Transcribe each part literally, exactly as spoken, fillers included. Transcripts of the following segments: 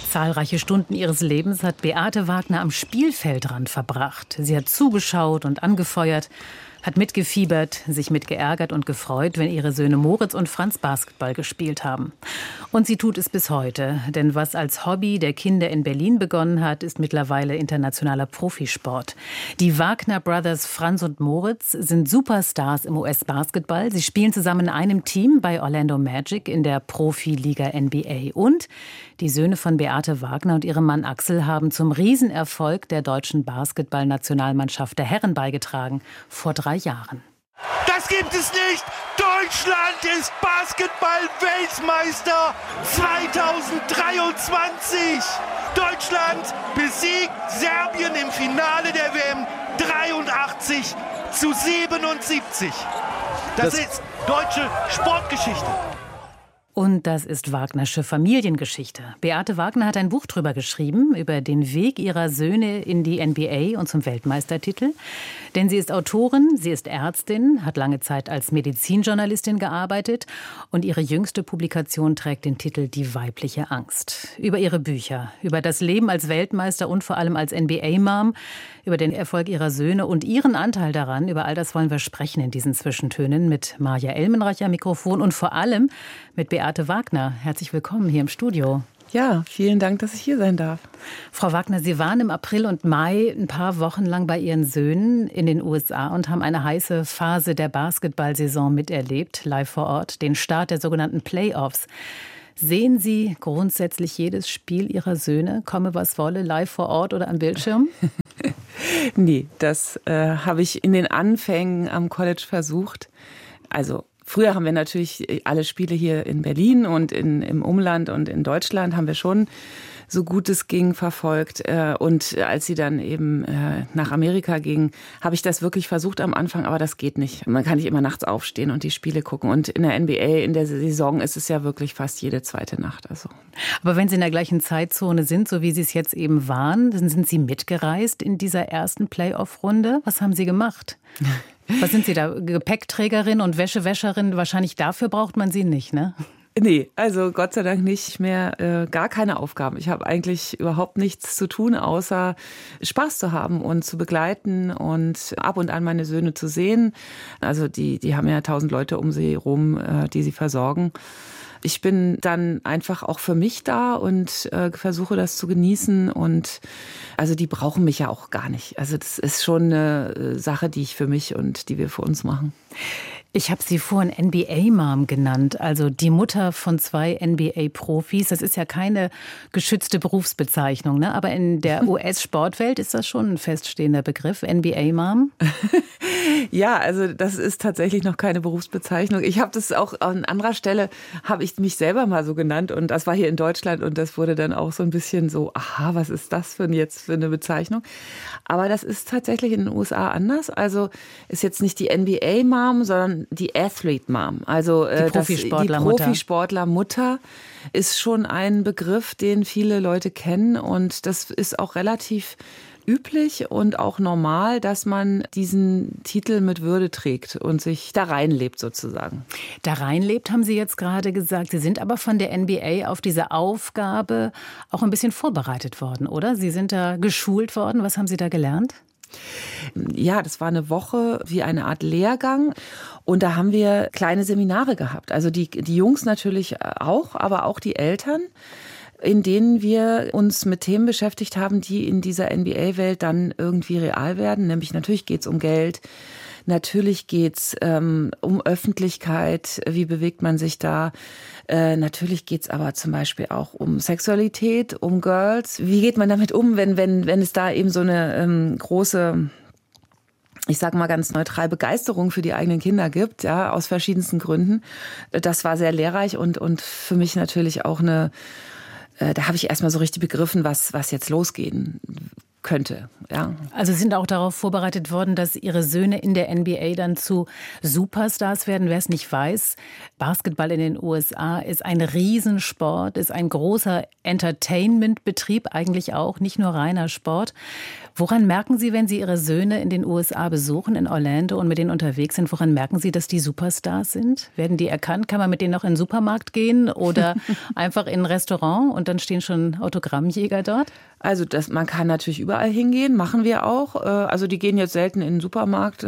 Zahlreiche Stunden ihres Lebens hat Beate Wagner am Spielfeldrand verbracht. Sie hat zugeschaut und angefeuert, hat mitgefiebert, sich mitgeärgert und gefreut, wenn ihre Söhne Moritz und Franz Basketball gespielt haben. Und sie tut es bis heute. Denn was als Hobby der Kinder in Berlin begonnen hat, ist mittlerweile internationaler Profisport. Die Wagner Brothers Franz und Moritz sind Superstars im U S-Basketball. Sie spielen zusammen in einem Team bei Orlando Magic in der Profiliga N B A. Und die Söhne von Beate Wagner und ihrem Mann Axel haben zum Riesenerfolg der deutschen Basketballnationalmannschaft der Herren beigetragen. Vor drei Jahren. Das gibt es nicht! Deutschland ist Basketball-Weltmeister zweitausenddreiundzwanzig! Deutschland besiegt Serbien im Finale der W M dreiundachtzig zu siebenundsiebzig. Das, das ist deutsche Sportgeschichte. Und das ist Wagnersche Familiengeschichte. Beate Wagner hat ein Buch drüber geschrieben, über den Weg ihrer Söhne in die N B A und zum Weltmeistertitel. Denn sie ist Autorin, sie ist Ärztin, hat lange Zeit als Medizinjournalistin gearbeitet und ihre jüngste Publikation trägt den Titel Die weibliche Angst. Über ihre Bücher, über das Leben als Weltmeister und vor allem als N B A-Mom, über den Erfolg ihrer Söhne und ihren Anteil daran, über all das wollen wir sprechen in diesen Zwischentönen mit Maja Elmenreich am Mikrofon und vor allem mit Beate Wagner. Herzlich willkommen hier im Studio. Ja, vielen Dank, dass ich hier sein darf. Frau Wagner, Sie waren im April und Mai ein paar Wochen lang bei Ihren Söhnen in den U S A und haben eine heiße Phase der Basketballsaison miterlebt, live vor Ort, den Start der sogenannten Playoffs. Sehen Sie grundsätzlich jedes Spiel Ihrer Söhne, komme was wolle, live vor Ort oder am Bildschirm? Nee, das äh, habe ich in den Anfängen am College versucht. Also früher haben wir natürlich alle Spiele hier in Berlin und in, im Umland und in Deutschland haben wir schon so gut es ging verfolgt. Und als sie dann eben nach Amerika ging, habe ich das wirklich versucht am Anfang, aber das geht nicht. Man kann nicht immer nachts aufstehen und die Spiele gucken. Und in der N B A, in der Saison ist es ja wirklich fast jede zweite Nacht. Also. Aber wenn Sie in der gleichen Zeitzone sind, so wie Sie es jetzt eben waren, dann sind Sie mitgereist in dieser ersten Playoff-Runde. Was haben Sie gemacht? Was sind Sie da? Gepäckträgerin und Wäschewäscherin? Wahrscheinlich dafür braucht man Sie nicht, ne? Nee, also Gott sei Dank nicht mehr, äh, gar keine Aufgaben. Ich habe eigentlich überhaupt nichts zu tun, außer Spaß zu haben und zu begleiten und ab und an meine Söhne zu sehen. Also die, die haben ja tausend Leute um sie rum, äh, die sie versorgen. Ich bin dann einfach auch für mich da und äh, versuche das zu genießen und also die brauchen mich ja auch gar nicht. Also das ist schon eine Sache, die ich für mich und die wir für uns machen. Ich habe Sie vorhin N B A-Mom genannt, also die Mutter von zwei N B A-Profis. Das ist ja keine geschützte Berufsbezeichnung, ne? Aber in der U S-Sportwelt ist das schon ein feststehender Begriff, N B A-Mom. Ja, also das ist tatsächlich noch keine Berufsbezeichnung. Ich habe das auch an anderer Stelle, habe ich mich selber mal so genannt und das war hier in Deutschland und das wurde dann auch so ein bisschen so, aha, was ist das für jetzt für eine Bezeichnung? Aber das ist tatsächlich in den U S A anders. Also ist jetzt nicht die N B A-Mom, sondern die Athlete Mom. Also die Profisportlermutter. Die Profisportlermutter ist schon ein Begriff, den viele Leute kennen und das ist auch relativ üblich und auch normal, dass man diesen Titel mit Würde trägt und sich da reinlebt sozusagen. Da reinlebt, haben Sie jetzt gerade gesagt. Sie sind aber von der N B A auf diese Aufgabe auch ein bisschen vorbereitet worden, oder? Sie sind da geschult worden. Was haben Sie da gelernt? Ja, das war eine Woche wie eine Art Lehrgang und da haben wir kleine Seminare gehabt. Also die, die Jungs natürlich auch, aber auch die Eltern, in denen wir uns mit Themen beschäftigt haben, die in dieser N B A-Welt dann irgendwie real werden. Nämlich natürlich geht es um Geld, natürlich geht es ähm, um Öffentlichkeit, wie bewegt man sich da. Äh, natürlich geht es aber zum Beispiel auch um Sexualität, um Girls. Wie geht man damit um, wenn, wenn, wenn es da eben so eine ähm, große, ich sag mal ganz neutral, Begeisterung für die eigenen Kinder gibt, ja, aus verschiedensten Gründen. Das war sehr lehrreich und, und für mich natürlich auch eine, äh, da habe ich erstmal so richtig begriffen, was, was jetzt losgehen könnte. Ja. Also sind auch darauf vorbereitet worden, dass Ihre Söhne in der N B A dann zu Superstars werden. Wer es nicht weiß, Basketball in den U S A ist ein Riesensport, ist ein großer Entertainment-Betrieb, eigentlich auch, nicht nur reiner Sport. Woran merken Sie, wenn Sie Ihre Söhne in den U S A besuchen, in Orlando und mit denen unterwegs sind, woran merken Sie, dass die Superstars sind? Werden die erkannt? Kann man mit denen noch in den Supermarkt gehen oder einfach in ein Restaurant und dann stehen schon Autogrammjäger dort? Also das, man kann natürlich überall hingehen, machen wir auch. Also die gehen jetzt selten in den Supermarkt,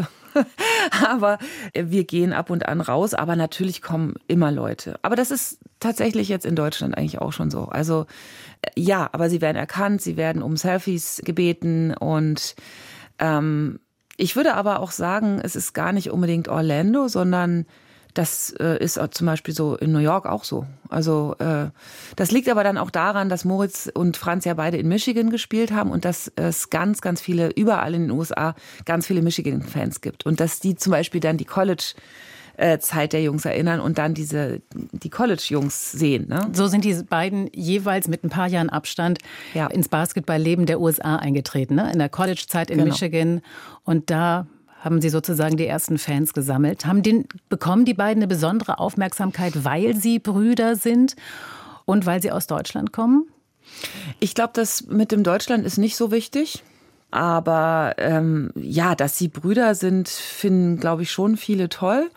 aber wir gehen ab und an raus. Aber natürlich kommen immer Leute. Aber das ist tatsächlich jetzt in Deutschland eigentlich auch schon so. Also ja, aber sie werden erkannt, sie werden um Selfies gebeten. Und ähm, ich würde aber auch sagen, es ist gar nicht unbedingt Orlando, sondern das äh, ist zum Beispiel so in New York auch so. Also äh, das liegt aber dann auch daran, dass Moritz und Franz ja beide in Michigan gespielt haben und dass es ganz, ganz viele, überall in den U S A, ganz viele Michigan-Fans gibt. Und dass die zum Beispiel dann die College-Zeit der Jungs erinnern und dann diese die College-Jungs sehen. Ne? So sind die beiden jeweils mit ein paar Jahren Abstand ja. ins Basketballleben der U S A eingetreten. Ne? In der College-Zeit in genau. Michigan. Und da haben Sie sozusagen die ersten Fans gesammelt. Haben den, bekommen die beiden eine besondere Aufmerksamkeit, weil sie Brüder sind und weil sie aus Deutschland kommen? Ich glaube, das mit dem Deutschland ist nicht so wichtig. Aber ähm, ja, dass sie Brüder sind, finden, glaube ich, schon viele toll.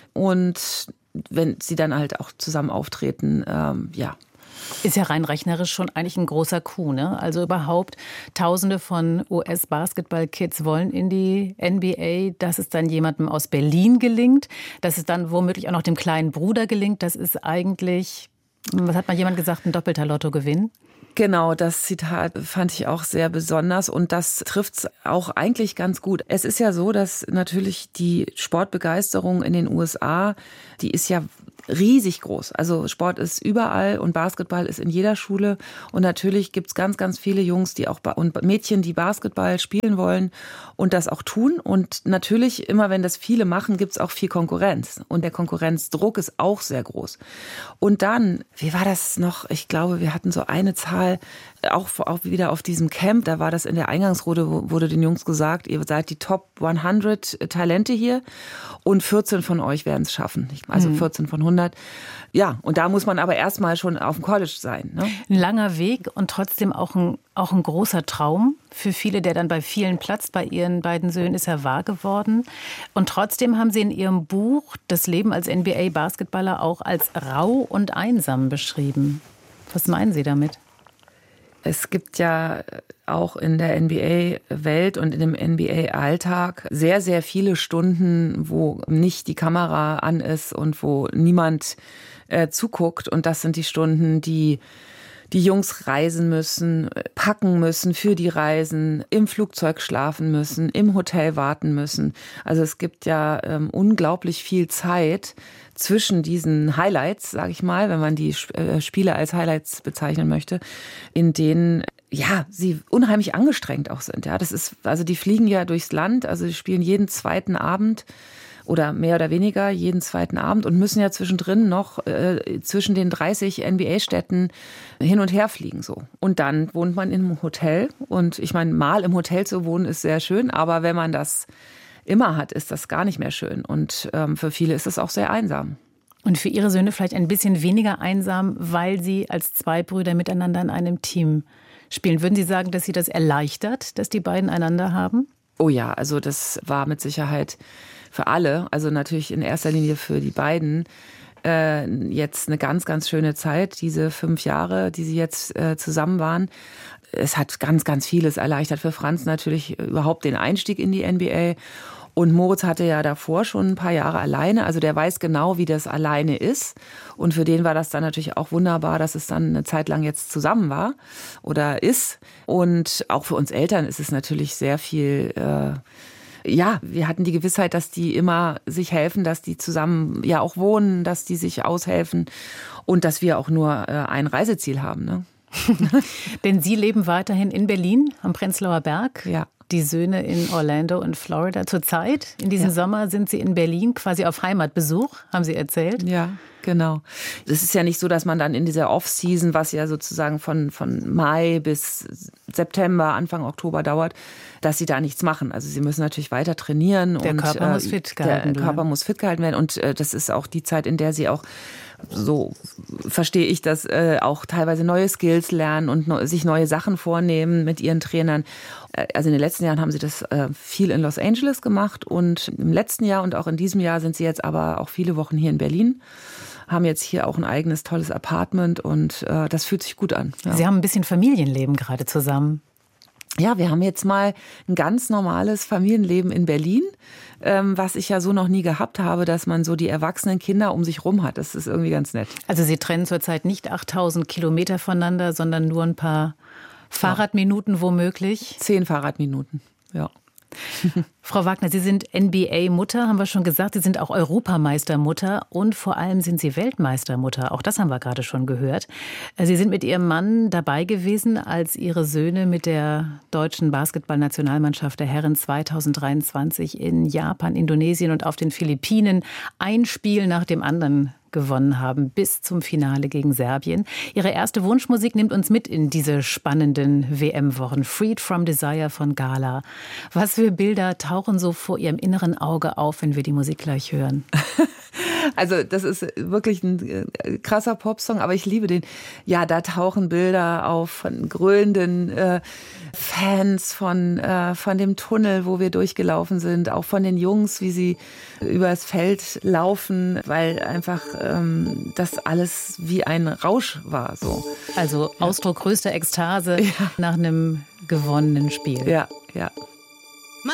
Und wenn sie dann halt auch zusammen auftreten, ähm, ja. Ist ja rein rechnerisch schon eigentlich ein großer Coup, ne? Also überhaupt Tausende von U S-Basketball-Kids wollen in die N B A. Dass es dann jemandem aus Berlin gelingt, dass es dann womöglich auch noch dem kleinen Bruder gelingt, das ist eigentlich, was hat mal jemand gesagt, ein doppelter Lottogewinn? Genau, das Zitat fand ich auch sehr besonders und das trifft's auch eigentlich ganz gut. Es ist ja so, dass natürlich die Sportbegeisterung in den U S A, die ist ja riesig groß. Also Sport ist überall und Basketball ist in jeder Schule. Und natürlich gibt's ganz, ganz viele Jungs, die auch und Mädchen, die Basketball spielen wollen und das auch tun. Und natürlich, immer wenn das viele machen, gibt's auch viel Konkurrenz. Und der Konkurrenzdruck ist auch sehr groß. Und dann, wie war das noch? Ich glaube, wir hatten so eine Zahl, auch, auch wieder auf diesem Camp, da war das in der Eingangsrunde, wurde den Jungs gesagt, ihr seid die Top hundert Talente hier und vierzehn von euch werden es schaffen. Also vierzehn von hundert. Ja, und da muss man aber erstmal schon auf dem College sein. Ne? Ein langer Weg und trotzdem auch ein, auch ein großer Traum für viele, der dann bei vielen platzt. Bei Ihren beiden Söhnen ist er wahr geworden. Und trotzdem haben Sie in Ihrem Buch das Leben als N B A-Basketballer auch als rau und einsam beschrieben. Was meinen Sie damit? Es gibt ja auch in der N B A-Welt und in dem N B A-Alltag sehr, sehr viele Stunden, wo nicht die Kamera an ist und wo niemand äh, zuguckt. Und das sind die Stunden, die die Jungs reisen müssen, packen müssen für die Reisen, im Flugzeug schlafen müssen, im Hotel warten müssen. Also es gibt ja ähm, unglaublich viel Zeit zwischen diesen Highlights, sage ich mal, wenn man die Spiele als Highlights bezeichnen möchte, in denen ja sie unheimlich angestrengt auch sind. Ja, das ist also die fliegen ja durchs Land, also die spielen jeden zweiten Abend oder mehr oder weniger jeden zweiten Abend und müssen ja zwischendrin noch äh, zwischen den dreißig N B A-Städten hin und her fliegen so. Und dann wohnt man in einem Hotel und ich meine, mal im Hotel zu wohnen ist sehr schön, aber wenn man das immer hat, ist das gar nicht mehr schön. Und ähm, für viele ist es auch sehr einsam. Und für Ihre Söhne vielleicht ein bisschen weniger einsam, weil Sie als zwei Brüder miteinander in einem Team spielen. Würden Sie sagen, dass Sie das erleichtert, dass die beiden einander haben? Oh ja, also das war mit Sicherheit für alle, also natürlich in erster Linie für die beiden, äh, jetzt eine ganz, ganz schöne Zeit, diese fünf Jahre, die sie jetzt äh, zusammen waren. Es hat ganz, ganz vieles erleichtert für Franz natürlich überhaupt den Einstieg in die N B A. Und Moritz hatte ja davor schon ein paar Jahre alleine, also der weiß genau, wie das alleine ist. Und für den war das dann natürlich auch wunderbar, dass es dann eine Zeit lang jetzt zusammen war oder ist. Und auch für uns Eltern ist es natürlich sehr viel, äh, ja, wir hatten die Gewissheit, dass die immer sich helfen, dass die zusammen ja auch wohnen, dass die sich aushelfen und dass wir auch nur äh, ein Reiseziel haben, ne? Denn Sie leben weiterhin in Berlin am Prenzlauer Berg. Ja. die Söhne in Orlando und Florida. Zurzeit, in diesem ja. Sommer, sind Sie in Berlin quasi auf Heimatbesuch, haben Sie erzählt? Ja, genau. Es ist ja nicht so, dass man dann in dieser Off-Season, was ja sozusagen von, von Mai bis September, Anfang Oktober dauert, dass sie da nichts machen. Also sie müssen natürlich weiter trainieren. Der und Körper äh, muss fit gehalten werden. Der Körper muss fit gehalten werden. Und äh, das ist auch die Zeit, in der sie auch, so verstehe ich das, äh, auch teilweise neue Skills lernen und no, sich neue Sachen vornehmen mit ihren Trainern. Also in den letzten Jahren haben sie das äh, viel in Los Angeles gemacht und im letzten Jahr und auch in diesem Jahr sind sie jetzt aber auch viele Wochen hier in Berlin, haben jetzt hier auch ein eigenes tolles Apartment und äh, das fühlt sich gut an. Ja. Sie haben ein bisschen Familienleben gerade zusammen. Ja, wir haben jetzt mal ein ganz normales Familienleben in Berlin, ähm, was ich ja so noch nie gehabt habe, dass man so die erwachsenen Kinder um sich rum hat. Das ist irgendwie ganz nett. Also Sie trennen zurzeit nicht achttausend Kilometer voneinander, sondern nur ein paar Fahrradminuten ja. womöglich? Zehn Fahrradminuten, ja. Frau Wagner, Sie sind N B A-Mutter, haben wir schon gesagt. Sie sind auch Europameistermutter und vor allem sind Sie Weltmeistermutter. Auch das haben wir gerade schon gehört. Sie sind mit Ihrem Mann dabei gewesen, als Ihre Söhne mit der deutschen Basketballnationalmannschaft der Herren zweitausenddreiundzwanzig in Japan, Indonesien und auf den Philippinen ein Spiel nach dem anderen gewonnen haben, bis zum Finale gegen Serbien. Ihre erste Wunschmusik nimmt uns mit in diese spannenden W M-Wochen. Freed from Desire von Gala. Was für Bilder tauchen so vor Ihrem inneren Auge auf, wenn wir die Musik gleich hören? Also das ist wirklich ein krasser Popsong, aber ich liebe den. Ja, da tauchen Bilder auf von grölenden äh, Fans, von, äh, von dem Tunnel, wo wir durchgelaufen sind, auch von den Jungs, wie sie übers Feld laufen, weil einfach ähm, das alles wie ein Rausch war. So. Also Ausdruck größter Ekstase ja. nach einem gewonnenen Spiel. Ja, ja.